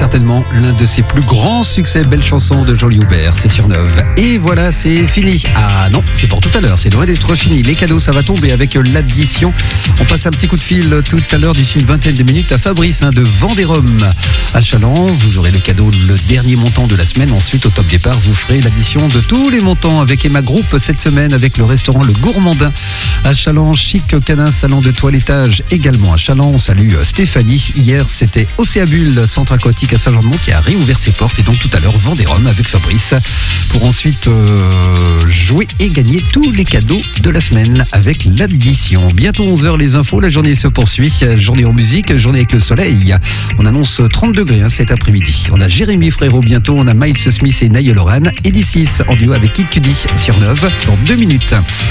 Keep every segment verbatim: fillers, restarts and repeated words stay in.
certainement l'un de ses plus grands succès. Belle chanson de Jolie Hubert, c'est sur Neuve. Et voilà, c'est fini. Ah non, c'est pour tout à l'heure, c'est loin d'être fini. Les cadeaux, ça va tomber avec l'addition. On passe un petit coup de fil tout à l'heure d'ici une vingtaine de minutes à Fabrice hein, de Vendée-Rome à Chaland. Vous aurez le cadeau, le dernier montant de la semaine. Ensuite, au top départ, vous ferez l'addition de tous les montants avec Emma Group cette semaine avec le restaurant Le Gourmandin à Chaland. Chic Canin, salon de toilettage également à Chaland. On salue Stéphanie. Hier, c'était Océabule, centre aquatique à Saint-Jean-de-Mont qui a réouvert ses portes. Et donc tout à l'heure, Vendée-Rome avec Fabrice pour ensuite euh, jouer et gagner tous les cadeaux de la semaine avec l'addition. Bientôt onze heures, les infos. La journée se poursuit. Journée en musique, journée avec le soleil. On annonce trente degrés hein, cet après-midi. On a Jérémy Frérot bientôt. On a Miles Smith et Niall Horan. Et D six en duo avec Kid Cudi sur Neuve dans deux minutes.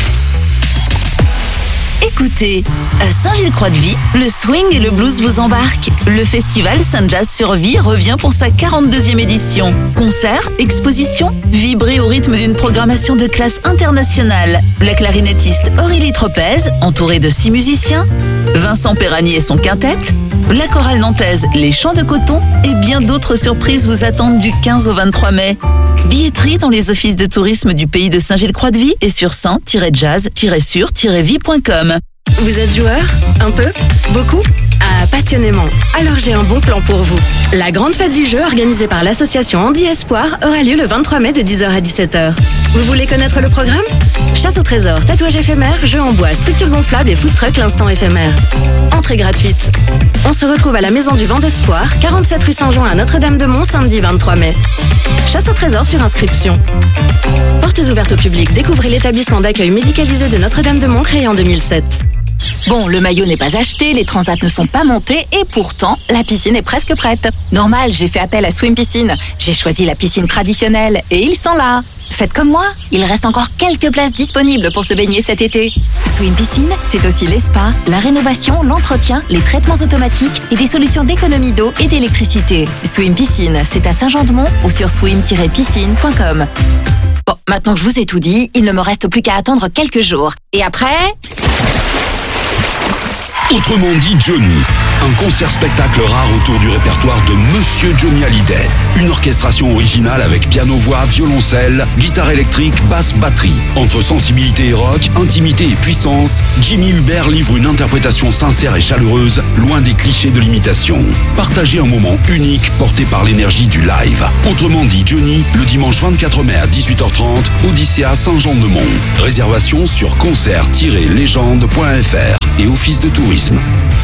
Écoutez, à Saint-Gilles-Croix-de-Vie, le swing et le blues vous embarquent. Le festival Saint-Jazz sur Vie revient pour sa quarante-deuxième édition. Concerts, expositions, vibrez au rythme d'une programmation de classe internationale. La clarinettiste Aurélie Tropez, entourée de six musiciens, Vincent Perrani et son quintet, la chorale nantaise Les Chants de Coton et bien d'autres surprises vous attendent du quinze au vingt-trois mai. Billetterie dans les offices de tourisme du pays de Saint-Gilles-Croix-de-Vie et sur saint tiret jazz tiret sur tiret vie point com. Vous êtes joueur? Un peu? Beaucoup? Ah, passionnément. Alors j'ai un bon plan pour vous. La grande fête du jeu organisée par l'association Andy Espoir aura lieu le vingt-trois mai de dix heures à dix-sept heures. Vous voulez connaître le programme? Chasse au trésor, tatouage éphémère, jeux en bois, structure gonflable et food truck l'instant éphémère. Entrée gratuite. On se retrouve à la Maison du Vent d'Espoir, quarante-sept rue Saint-Jean à Notre-Dame-de-Mont, samedi vingt-trois mai. Chasse au trésor sur inscription. Portes ouvertes au public, découvrez l'établissement d'accueil médicalisé de Notre-Dame-de-Mont créé en deux mille sept. Bon, le maillot n'est pas acheté, les transats ne sont pas montés et pourtant, la piscine est presque prête. Normal, j'ai fait appel à Swim Piscine. J'ai choisi la piscine traditionnelle et ils sont là. Faites comme moi, il reste encore quelques places disponibles pour se baigner cet été. Swim Piscine, c'est aussi les spas, la rénovation, l'entretien, les traitements automatiques et des solutions d'économie d'eau et d'électricité. Swim Piscine, c'est à Saint-Jean-de-Mont ou sur swim tiret piscine point com. Bon, maintenant que je vous ai tout dit, il ne me reste plus qu'à attendre quelques jours. Et après... Autrement dit Johnny, un concert-spectacle rare autour du répertoire de Monsieur Johnny Hallyday. Une orchestration originale avec piano-voix, violoncelle, guitare électrique, basse, batterie. Entre sensibilité et rock, intimité et puissance, Jimmy Hubert livre une interprétation sincère et chaleureuse, loin des clichés de l'imitation. Partagez un moment unique porté par l'énergie du live. Autrement dit Johnny, le dimanche vingt-quatre mai à dix-huit heures trente, Odyssea Saint-Jean-de-Mont. Réservation sur concert tiret légende point f r et Office de tourisme.